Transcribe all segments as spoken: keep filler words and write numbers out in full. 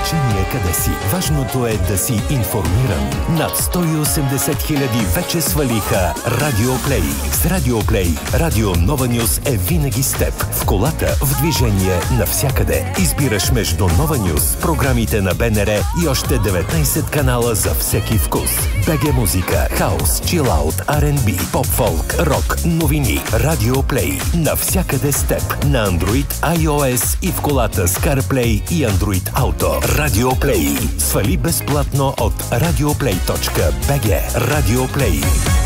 значение къде си. Важното е да си информиран. Над сто и осемдесет хиляди вече свалиха Радио Плей. С Радио Плей Радио Нова Нюз е винаги с теб. В колата, в движение, навсякъде. Избираш между Нова Нюз, програмите на БНР и още деветнайсет канала за всеки вкус. БГ музика, хаус, чилаут, Ар енд Би, поп-фолк, рок, новини. Радио Плей. Навсякъде с теб. На Android, iOS и в колата с CarPlay и Android Auto. Радио Плей. Свали безплатно от радиоплей точка би джи. Радио Плей.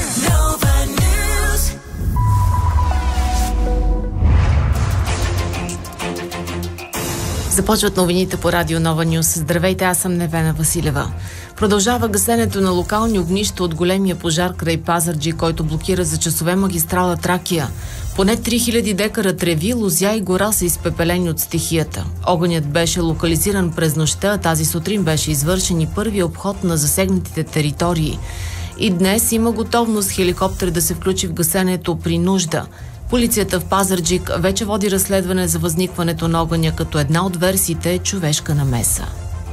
Започват новините по Радио Нова Нюз. Здравейте, аз съм Невена Василева. Продължава гасенето на локални огнища от големия пожар край Пазарджик, който блокира за часове магистрала Тракия. Поне три хиляди декара треви, лозя и гора са изпепелени от стихията. Огънят беше локализиран през нощта, а тази сутрин беше извършен и първи обход на засегнатите територии. И днес има готовност хеликоптер да се включи в гасенето при нужда. Полицията в Пазарджик вече води разследване за възникването на огъня, като една от версиите е човешка намеса.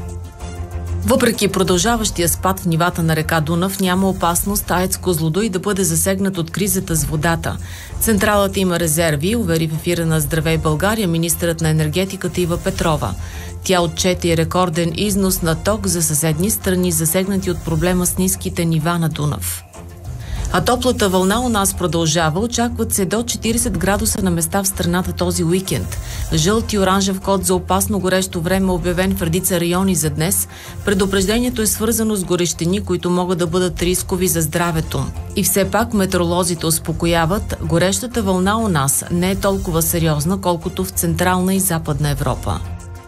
Въпреки продължаващия спад в нивата на река Дунав, няма опасност АЕЦ Козлодуй да бъде засегнат от кризата с водата. Централата има резерви, увери в ефира на Здравей България министърът на енергетиката Ива Петрова. Тя отчете и рекорден износ на ток за съседни страни, засегнати от проблема с ниските нива на Дунав. А топлата вълна у нас продължава. Очакват се до четирийсет градуса на места в страната този уикенд. Жълт и оранжев код за опасно горещо време, обявен в редица райони за днес. Предупреждението е свързано с горещини, които могат да бъдат рискови за здравето. И все пак метеоролозите успокояват, горещата вълна у нас не е толкова сериозна, колкото в Централна и Западна Европа.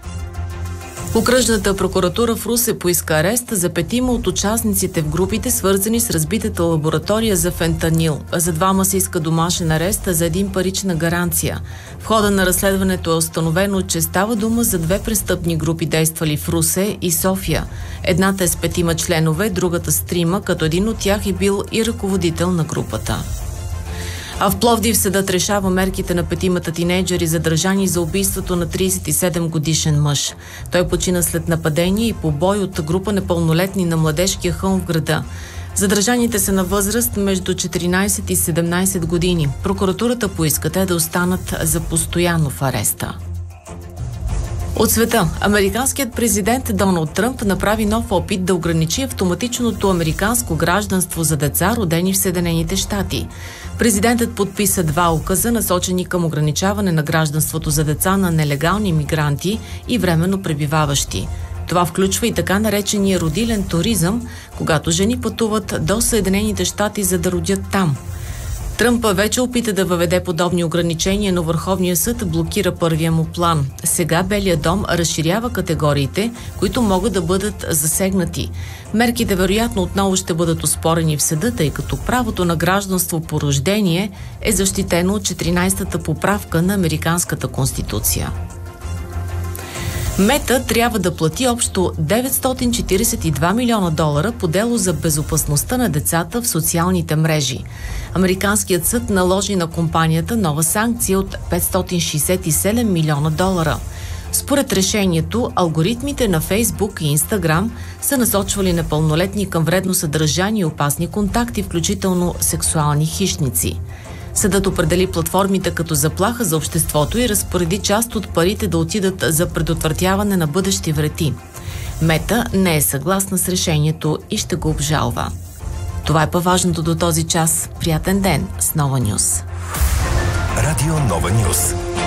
Окръжната прокуратура в Русе поиска арест за петима от участниците в групите, свързани с разбитата лаборатория за фентанил. За двама се иска домашен арест, за един парична гаранция. В хода на разследването е установено, че става дума за две престъпни групи, действали в Русе и София. Едната е с петима членове, другата с трима, като един от тях е бил и ръководител на групата. А в Пловдив съдът решава мерките на петимата тинейджери, задържани за убийството на трийсет и седем годишен мъж. Той почина след нападение и побой от група непълнолетни на Младежкия хълм в града. Задържаните са на възраст между четиринайсет и седемнайсет години. Прокуратурата поиска те да останат за постоянно в ареста. От света. Американският президент Доналд Тръмп направи нов опит да ограничи автоматичното американско гражданство за деца, родени в Съединените щати. Президентът подписа два указа, насочени към ограничаване на гражданството за деца на нелегални мигранти и временно пребиваващи. Това включва и така наречения родилен туризъм, когато жени пътуват до Съединените щати, за да родят там. Тръмп вече опита да въведе подобни ограничения, но Върховният съд блокира първия му план. Сега Белият дом разширява категориите, които могат да бъдат засегнати. Мерките вероятно отново ще бъдат оспорени в съда, тъй като правото на гражданство по рождение е защитено от четиринайсетата поправка на Американската конституция. Мета трябва да плати общо деветстотин четирийсет и два милиона долара по дело за безопасността на децата в социалните мрежи. Американският съд наложи на компанията нова санкция от петстотин шейсет и седем милиона долара. Според решението, алгоритмите на Фейсбук и Инстаграм са насочвали непълнолетни към вредно съдържание и опасни контакти, включително сексуални хищници. Съдът определи платформите като заплаха за обществото и разпореди част от парите да отидат за предотвратяване на бъдещи вреди. Мета не е съгласна с решението и ще го обжалва. Това е по-важното до този час. Приятен ден с Нова Нюз. Радио Нова Нюз.